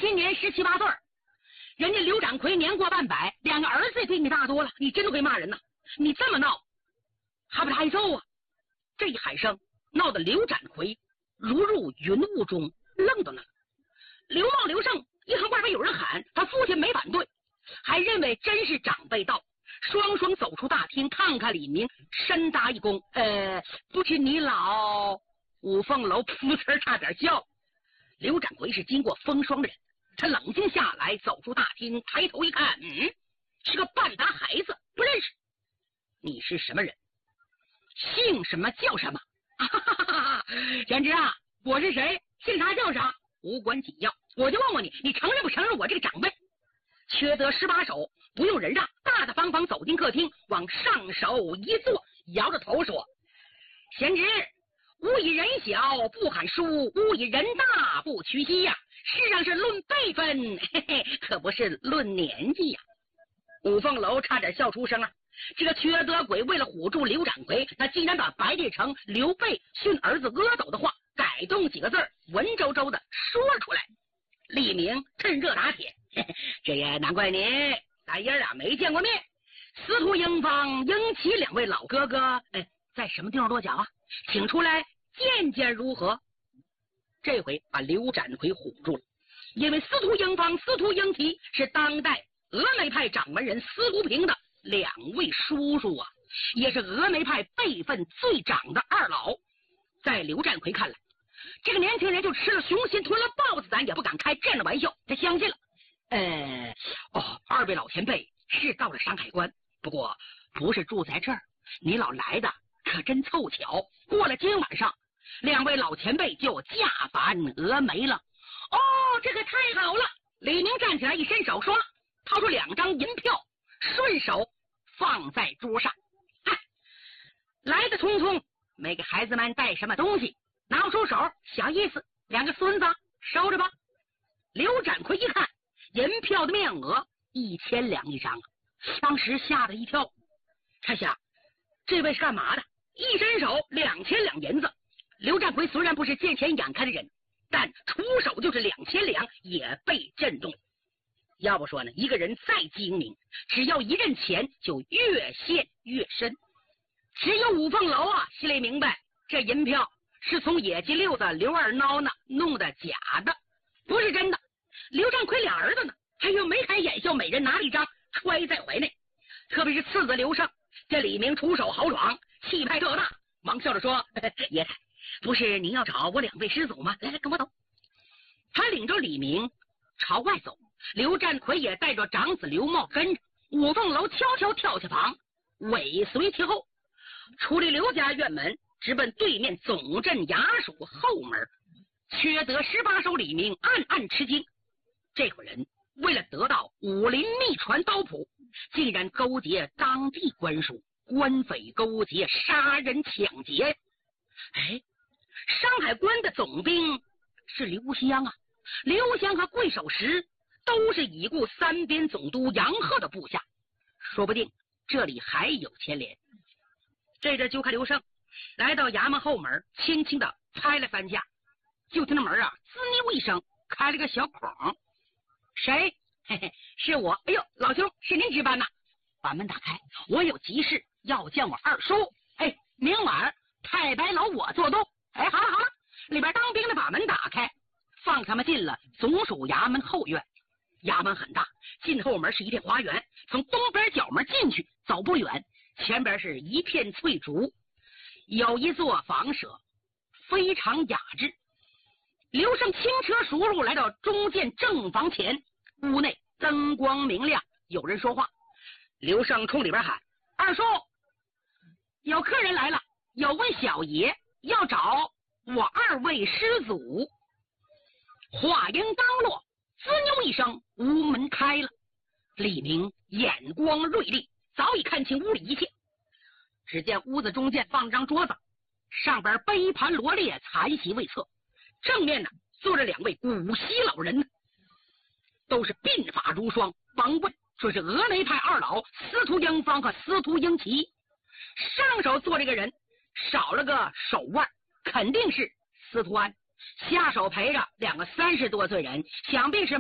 今年17、18岁，人家刘展奎年过半百，两个儿子也比你大多了，你真会骂人呐！你这么闹，还不是挨揍啊？这一喊声，闹得刘展奎如入云雾中，愣到那了。刘茂、刘胜一看外边有人喊，他父亲没反对，还认为真是长辈到，双双走出大厅，看看李明，深搭一躬，不是你老五凤楼噗呲差点笑。刘展奎是经过风霜的人，他冷静下来，走出大厅，抬头一看，是个半大孩子，不认识。你是什么人？姓什么叫什么？贤侄啊，我是谁，姓啥叫啥无关紧要，我就问问你，你承认不承认我这个长辈？缺德18手不用人让，大大方方走进客厅，往上手一坐，摇着头说：贤侄，吾以人小不喊叔，吾以人大不屈膝呀。世上是论辈分，嘿嘿，可不是论年纪呀。五凤楼差点笑出声啊！这个缺德鬼为了唬住刘展奎，他竟然把白帝城刘备训儿子阿斗的话改动几个字，文绉绉的说了出来。李明趁热打铁，嘿嘿，这也难怪你，咱爷俩没见过面。司徒英方、英奇两位老哥哥，在什么地方落脚啊？请出来见见如何？这回把刘展奎唬住了，因为司徒英方、司徒英奇是当代峨眉派掌门人司徒平的两位叔叔啊，也是峨眉派辈分最长的二老。在刘展奎看来，这个年轻人就吃了雄心吞了豹子胆也不敢开这样的玩笑，他相信了。二位老前辈是到了山海关，不过不是住在这儿，你老来的可真凑巧，过了今晚上两位老前辈就驾返峨眉了。这个太好了！李明站起来一伸手，唰掏出2张银票，顺手放在桌上。来的匆匆，没给孩子们带什么东西，拿不出手，小意思，两个孙子收着吧。刘展奎一看银票的面额1000两一张，当时吓得一跳，他想这位是干嘛的？一伸手2000两银子。刘展奎虽然不是见钱眼开的人，但出手就是2000两，也被震动。要不说呢，一个人再精明，只要一认钱就越陷越深。只有五凤楼啊心里明白，这银票是从野鸡溜子刘二孬呢弄的假的，不是真的。刘展奎俩儿子呢，还有眉开眼笑，每人拿了一张揣在怀内。特别是次子刘胜见李明出手豪爽，气派特大，忙笑着说：爷太，不是您要找我2位师祖吗？来，跟我走。他领着李明朝外走，刘展奎也带着长子刘茂跟着。五凤楼悄悄跳下旁，尾随其后，出了刘家院门，直奔对面总镇衙署后门。缺德18手李明暗暗吃惊，这伙人为了得到武林秘传刀谱，竟然勾结当地官署，官匪勾结，杀人抢劫。上海关的总兵是刘湘啊，刘湘和桂守时都是已故3边总督杨鹤的部下，说不定这里还有牵连。这阵就看刘胜来到衙门后门，轻轻的拍了3下，就听那门啊滋溜一声开了个小孔。谁？是我。哎呦，老兄，是您值班呐，把门打开，我有急事要见我二叔。明晚太白楼我做东。好了，里边当兵的把门打开，放他们进了总署衙门后院。衙门很大，进后门是一片花园，从东边角门进去，走不远，前边是一片翠竹，有一座房舍，非常雅致。刘胜轻车熟路来到中间正房前，屋内灯光明亮，有人说话。刘胜冲里边喊：二叔，有客人来了，有位小爷要找我2位师祖。话音刚落，滋溜一声，屋门开了。李明眼光锐利，早已看清屋里一切。只见屋子中间放张桌子，上边杯盘罗列，残席未撤，正面呢坐着2位古稀老人，都是鬓发如霜。甭问，说是峨眉派2老司徒英方和司徒英奇。上手坐这个人少了个手腕，肯定是司徒安，下手陪着2个30多岁人，想必是